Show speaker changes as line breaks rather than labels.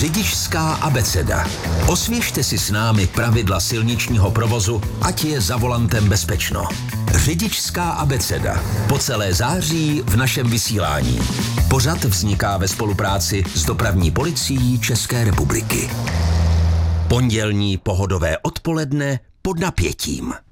Řidičská abeceda. Osvěžte si s námi pravidla silničního provozu, ať je za volantem bezpečno. Řidičská abeceda. Po celé září v našem vysílání. Pořad vzniká ve spolupráci s Dopravní policií České republiky. Pondělní pohodové odpoledne pod napětím.